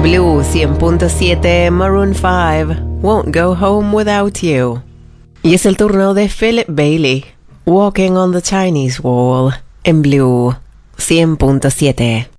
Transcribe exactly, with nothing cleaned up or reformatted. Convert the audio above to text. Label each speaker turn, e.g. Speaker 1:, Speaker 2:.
Speaker 1: Blue cien punto siete, Maroon five, Won't Go Home Without You. Y es el turno de Philip Bailey, Walking on the Chinese Wall, en Blue cien punto siete.